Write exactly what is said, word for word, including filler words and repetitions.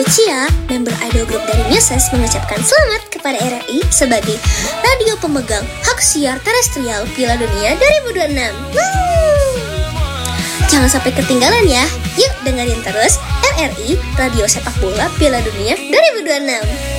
Lucia, member idol group dari Muses, mengucapkan selamat kepada R R I sebagai radio pemegang hak siar terestrial Piala Dunia dua ribu dua puluh enam. Woo! Jangan sampai ketinggalan ya. Yuk dengerin terus R R I, Radio Sepak Bola Piala Dunia dua ribu dua puluh enam.